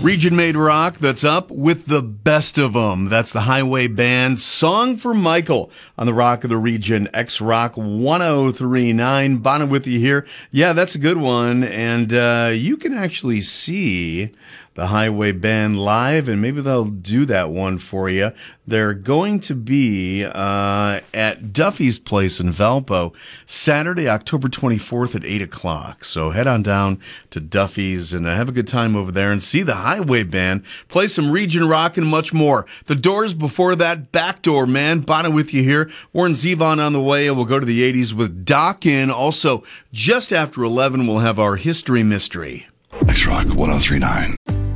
Region Made Rock, that's up with the best of them. That's the Highway Band, Song for Michael on the Rock of the Region, X-Rock 1039. Bonnie with you here. Yeah, that's a good one. And you can actually see the Highway Band live, and maybe they'll do that one for you. They're going to be at Duffy's Place in Valpo, Saturday, October 24th at 8 o'clock. So head on down to Duffy's and have a good time over there and see the Highway Band play some region rock and much more. The Doors before that, Backdoor Man. Bonnie with you here. Warren Zevon on the way. We'll go to the 80s with Doc in. Also, just after 11, we'll have our History Mystery. X-Rock 1039.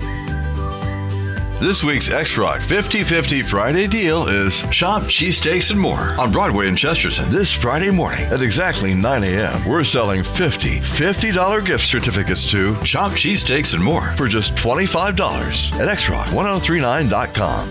This week's X-Rock 50-50 Friday deal is Shop Cheesesteaks and More on Broadway in Chesterton. This Friday morning at exactly 9 a.m., we're selling $50 gift certificates to Shop Cheesesteaks and More for just $25 at xrock1039.com.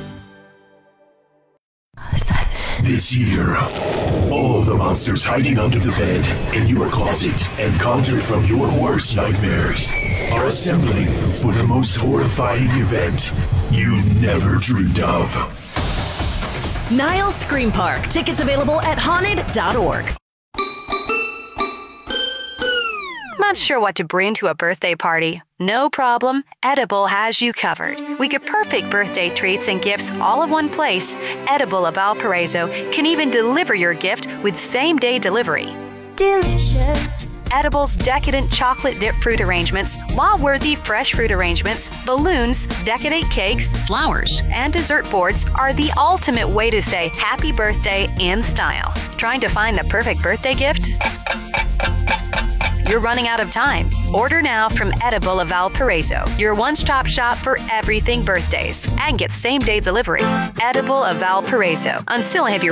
This year, all of the monsters hiding under the bed, in your closet, and conjured from your worst nightmares are assembling for the most horrifying event you never dreamed of. Niles Scream Park. Tickets available at haunted.org. Not sure what to bring to a birthday party? No problem. Edible has you covered. We get perfect birthday treats and gifts all in one place. Edible of Valparaiso can even deliver your gift with same-day delivery. Delicious. Edible's decadent chocolate dip fruit arrangements, law-worthy fresh fruit arrangements, balloons, decadent cakes, flowers, and dessert boards are the ultimate way to say happy birthday in style. Trying to find the perfect birthday gift? You're running out of time. Order now from Edible of Valparaiso, your one-stop shop for everything birthdays, and get same-day delivery. Edible of Valparaiso on Still Heavy